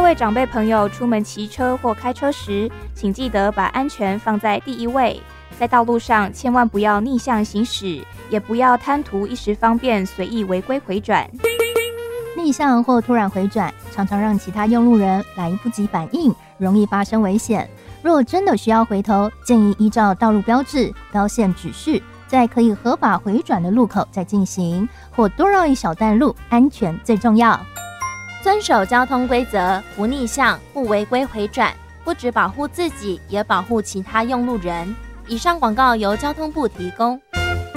位长辈朋友出门骑车或开车时，请记得把安全放在第一位。在道路上千万不要逆向行驶，也不要贪图一时方便随意违规回转。 逆向或突然回转，常常让其他用路人来不及反应，容易发生危险。若真的需要回头，建议依照道路标志、标线指示，在可以合法回转的路口再进行，或多绕一小段路，安全最重要。 遵守交通规则，不逆向，不违规回转，不只保护自己，也保护其他用路人。以上广告由交通部提供。